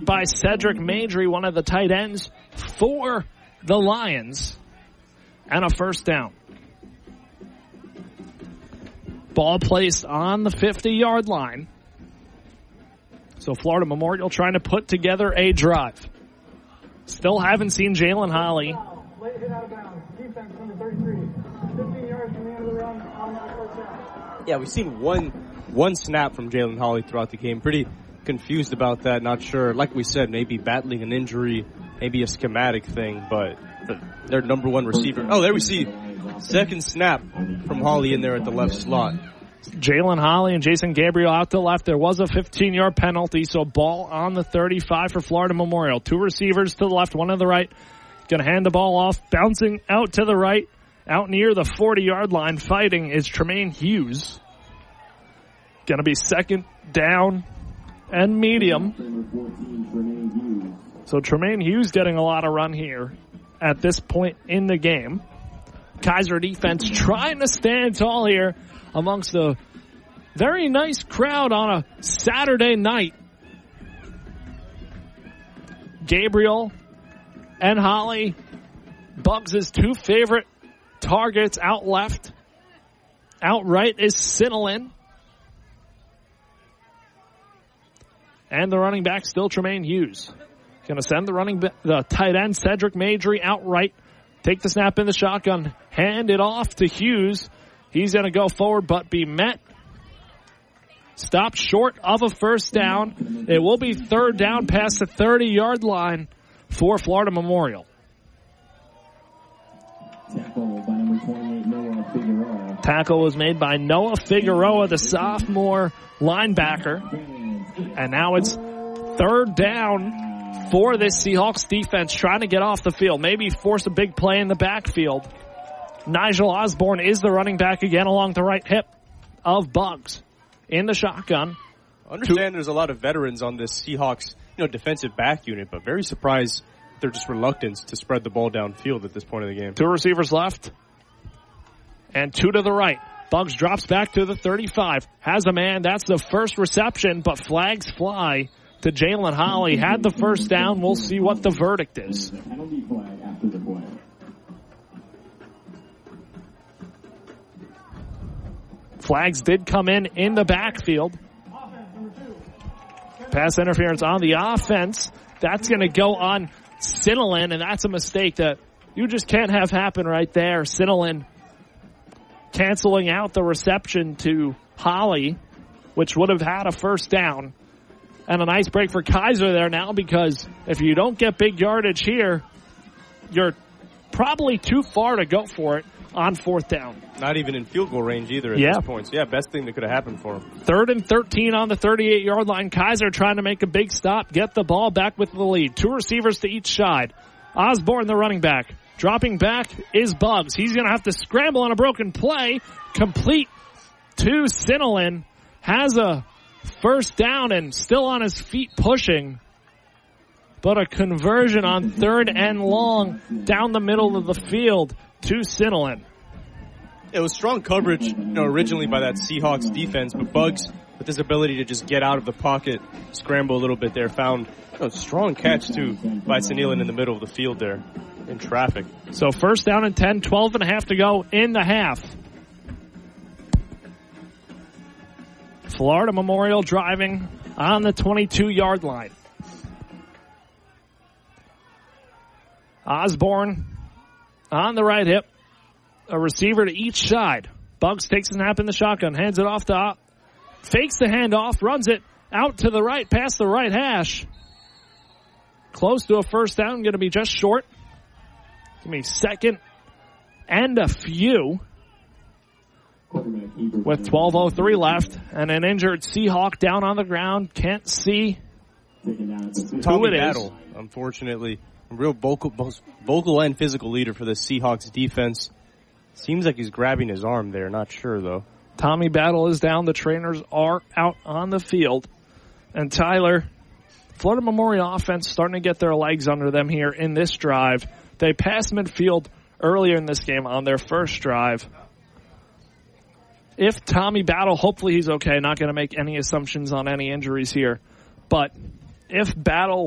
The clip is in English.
hit by Cedric Maidry, one of the tight ends for the Lions, and a first down. Ball placed on the 50-yard line. So Florida Memorial trying to put together a drive. Still haven't seen Jalen Holly. Late hit out of bounds. Defense number 33. 15 yards from the end of the run on that first down. Yeah, we've seen one snap from Jalen Holly throughout the game. Pretty confused about that. Not sure. Like we said, maybe battling an injury, maybe a schematic thing, but their number one receiver. Oh, there we see second snap from Holly in there at the left slot. Jalen Holly and Jason Gabriel out to the left. There was a 15-yard penalty, so ball on the 35 for Florida Memorial. Two receivers to the left, one to the right. Going to hand the ball off, bouncing out to the right, out near the 40-yard line. Fighting is Tremaine Hughes. Going to be second down and medium. So Tremaine Hughes getting a lot of run here at this point in the game. Kaiser defense trying to stand tall here amongst a very nice crowd on a Saturday night. Gabriel and Holly, Bugs' two favorite targets out left. Out right is Sinelin. And the running back still Tremaine Hughes. Going to send the tight end Cedric Maidry out right. Take the snap in the shotgun. Hand it off to Hughes. He's going to go forward but be met. Stopped short of a first down. It will be third down past the 30-yard line for Florida Memorial. Tackle was made by Noah Figueroa, the sophomore linebacker. And now it's third down for this Seahawks defense trying to get off the field. Maybe force a big play in the backfield. Nigel Osborne is the running back again along the right hip of Bugs in the shotgun. I understand there's a lot of veterans on this Seahawks, defensive back unit, but very surprised they're just reluctant to spread the ball downfield at this point of the game. Two receivers left and two to the right. Bugs drops back to the 35. Has a man. That's the first reception, but flags fly to Jalen Holly. Had the first down. We'll see what the verdict is. Flags did come in the backfield. Pass interference on the offense. That's going to go on Sinelin, and that's a mistake that you just can't have happen right there. Sinelin canceling out the reception to Holly, which would have had a first down. And a nice break for Kaiser there now, because if you don't get big yardage here, you're probably too far to go for it on fourth down. Not even in field goal range either at this point. So best thing that could have happened for him. 3rd and 13 on the 38-yard line. Kaiser trying to make a big stop, get the ball back with the lead. Two receivers to each side. Osborne, the running back. Dropping back is Bugs. He's going to have to scramble on a broken play. Complete to Sinelin. Has a first down and still on his feet pushing. But a conversion on 3rd and long down the middle of the field to Sinelin. It was strong coverage, originally by that Seahawks defense, but Bugs, with his ability to just get out of the pocket, scramble a little bit there, found a strong catch too by Sinelin in the middle of the field there in traffic. So first down and 10, 12 and a half to go in the half. Florida Memorial driving on the 22-yard line. Osborne on the right hip. A receiver to each side. Bugs takes a snap in the shotgun. Hands it off to fakes the handoff. Runs it out to the right. Past the right hash. Close to a first down. Going to be just short. Going to be second and a few. With 12:03 left. And an injured Seahawk down on the ground. Can't see who it is. Unfortunately. A real vocal and physical leader for the Seahawks defense. Seems like he's grabbing his arm there. Not sure, though. Tommy Battle is down. The trainers are out on the field. And Tyler, Florida Memorial offense starting to get their legs under them here in this drive. They passed midfield earlier in this game on their first drive. If Tommy Battle, hopefully he's okay. Not going to make any assumptions on any injuries here. But if Battle